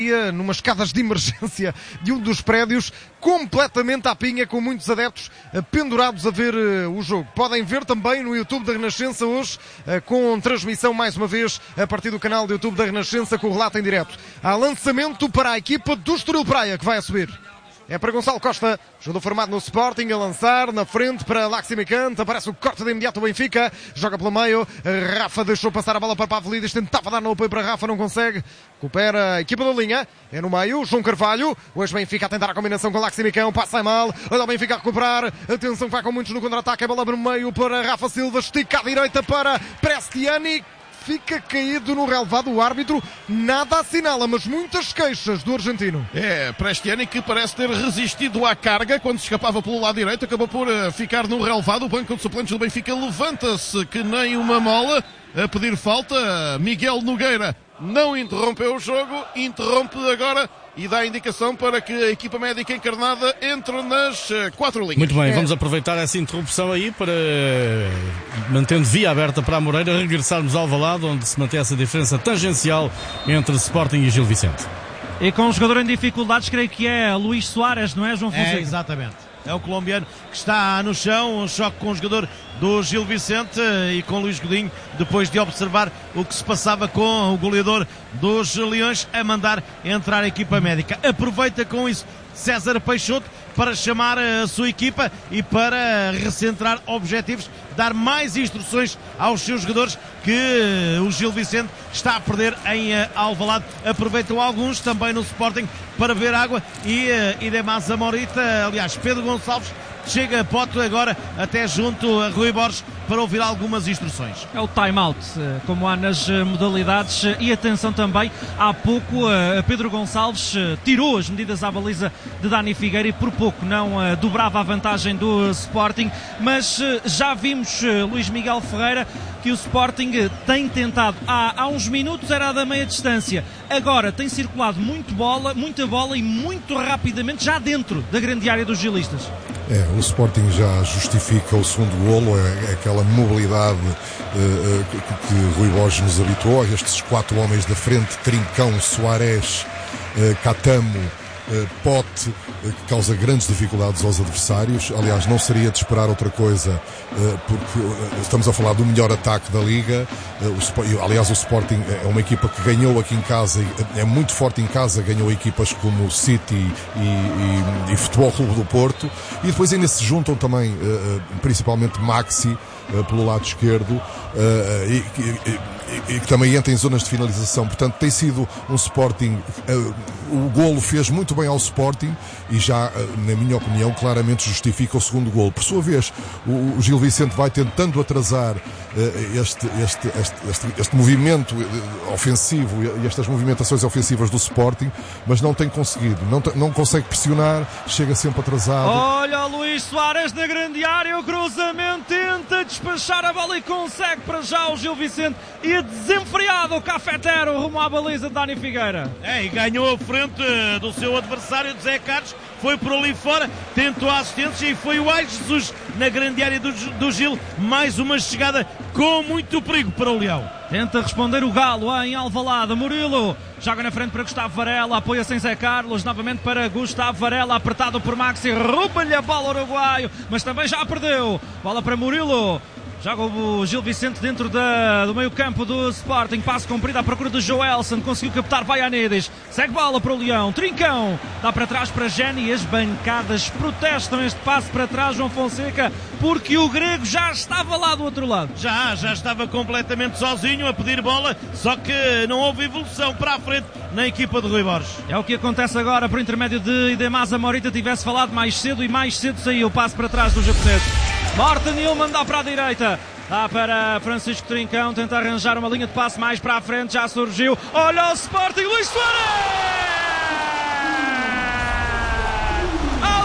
numas escadas de emergência de um dos prédios, completamente à pinha, com muitos adeptos pendurados a ver o jogo. Podem ver também no YouTube da Renascença hoje, com transmissão mais uma vez a partir do canal do YouTube da Renascença, com o relato em direto. Há lançamento para a equipa do Estoril Praia, que vai a subir. É para Gonçalo Costa, jogador formado no Sporting, a lançar na frente para Laximicante. Aparece o corte de imediato do Benfica. Joga pelo meio. Rafa deixou passar a bola para Pavlidis. Tentava dar no apoio para Rafa, não consegue. Recupera a equipa da linha. É no meio. João Carvalho. Hoje Benfica a tentar a combinação com Laximicão. Passa mal. Olha o Benfica a recuperar. Atenção que vai com muitos no contra-ataque. A bola no meio para Rafa Silva. Estica à direita para Prestiani. Fica caído no relevado, o árbitro nada assinala, mas muitas queixas do argentino. Prestiani, que parece ter resistido à carga quando se escapava pelo lado direito, acabou por ficar no relevado. O banco de suplentes do Benfica levanta-se que nem uma mola a pedir falta. Miguel Nogueira não interrompeu o jogo, interrompe agora e dá a indicação para que a equipa médica encarnada entre nas 4 linhas. Muito bem, vamos aproveitar essa interrupção aí para, mantendo via aberta para a Moreira, regressarmos ao Alvalade, onde se mantém essa diferença tangencial entre Sporting e Gil Vicente. E com um jogador em dificuldades, creio que é Luís Soares, não é, João Fonseca? Exatamente. É o colombiano que está no chão, um choque com o jogador do Gil Vicente e com Luís Godinho, depois de observar o que se passava com o goleador dos Leões, a mandar entrar a equipa médica. Aproveita com isso César Peixoto para chamar a sua equipa e para recentrar objetivos, dar mais instruções aos seus jogadores que o Gil Vicente está a perder em Alvalade. Aproveitam alguns também no Sporting para beber água e Idemás Zamorita, aliás Pedro Gonçalves, chega a Poto agora até junto a Rui Borges para ouvir algumas instruções. É o time-out, como há nas modalidades. E atenção também, há pouco Pedro Gonçalves tirou as medidas à baliza de Dani Figueira e por pouco não dobrava a vantagem do Sporting, mas já vimos Luís Miguel Ferreira que o Sporting tem tentado, há uns minutos era da meia distância, agora tem circulado muita bola e muito rapidamente já dentro da grande área dos gilistas. O Sporting já justifica o segundo golo, é aquela mobilidade que Rui Borges nos habituou, estes 4 homens da frente, Trincão, Soares, Catamo, Pote, que causa grandes dificuldades aos adversários. Aliás, não seria de esperar outra coisa, porque estamos a falar do melhor ataque da Liga. Aliás, o Sporting é uma equipa que ganhou aqui em casa, é muito forte em casa, ganhou equipas como City e Futebol Clube do Porto, e depois ainda se juntam também, principalmente Maxi, pelo lado esquerdo, e que também entra em zonas de finalização. Portanto, tem sido um Sporting, o golo fez muito bem ao Sporting e já, na minha opinião, claramente justifica o segundo golo. Por sua vez, o Gil Vicente vai tentando atrasar este movimento ofensivo e estas movimentações ofensivas do Sporting, mas não tem conseguido, não consegue pressionar, chega sempre atrasado. Olha o Luís Soares na grande área, o cruzamento, tenta despachar a bola e consegue para já o Gil Vicente, e desenfreado o Cafetero rumo à baliza de Dani Figueira. E ganhou a frente do seu adversário, de Zé Carlos, foi por ali fora, tentou a assistência e foi o Ai Jesus na grande área do Gil. Mais uma chegada com muito perigo para o Leão. Tenta responder o Galo em Alvalade. Murilo joga na frente para Gustavo Varela, apoia-se em Zé Carlos, novamente para Gustavo Varela, apertado por Maxi, rouba-lhe a bola uruguaio, mas também já perdeu. Bola para Murilo. Joga o Gil Vicente dentro do meio campo do Sporting. Passo comprido à procura de Joelson. Conseguiu captar Vaianides. Segue bola para o Leão. Trincão. Dá para trás para Geni. E as bancadas protestam este passo para trás, João Fonseca, porque o grego já estava lá do outro lado. Já estava completamente sozinho a pedir bola. Só que não houve evolução para a frente na equipa de Rui Borges. É o que acontece agora por intermédio de Idemás Zamorita. Tivesse falado mais cedo e mais cedo saiu o passo para trás do japonês. Morten Nilman dá para a direita. Dá para Francisco Trincão, tenta arranjar uma linha de passe mais para a frente, já surgiu. Olha o Sporting, Luís Soares!